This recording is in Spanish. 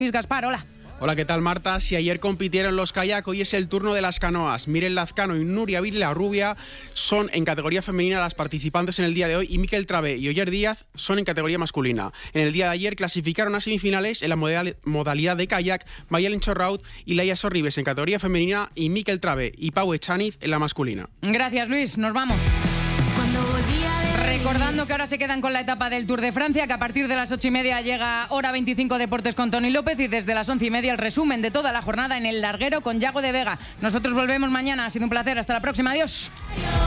Luis Gaspar, hola. Hola, ¿qué tal, Marta? Si ayer compitieron los kayak, hoy es el turno de las canoas. Miren Lazcano y Nuria Villarrubia son en categoría femenina las participantes en el día de hoy y Miquel Travé y Oyer Díaz son en categoría masculina. En el día de ayer clasificaron a semifinales en la modalidad de kayak Mayalen Chorraut y Laia Sorribes en categoría femenina y Miquel Travé y Pau Echaniz en la masculina. Gracias, Luis. Nos vamos. Recordando que ahora se quedan con la etapa del Tour de Francia, que a partir de las 8:30 llega Hora 25 Deportes con Toni López y desde las 11:30 el resumen de toda la jornada en El Larguero con Yago de Vega. Nosotros volvemos mañana. Ha sido un placer. Hasta la próxima. Adiós.